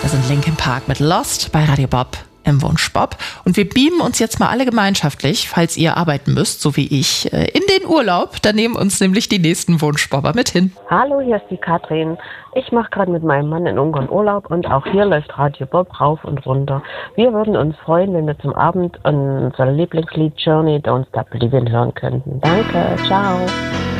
Das sind Linkin Park mit Lost bei Radio Bob im Wunschbob. Und wir beamen uns jetzt mal alle gemeinschaftlich, falls ihr arbeiten müsst, so wie ich, in den Urlaub. Da nehmen uns nämlich die nächsten Wunschbobber mit hin. Hallo, hier ist die Katrin. Ich mache gerade mit meinem Mann in Ungarn Urlaub und auch hier läuft Radio Bob rauf und runter. Wir würden uns freuen, wenn wir zum Abend unser Lieblingslied Journey Don't Stop Believin' hören könnten. Danke, ciao.